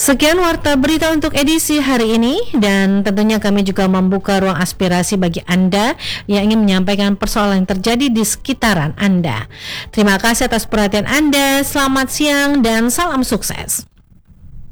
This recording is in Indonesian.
Sekian warta berita untuk edisi hari ini, dan tentunya kami juga membuka ruang aspirasi bagi Anda yang ingin menyampaikan persoalan yang terjadi di sekitaran Anda. Terima kasih atas perhatian Anda, selamat siang dan salam sukses.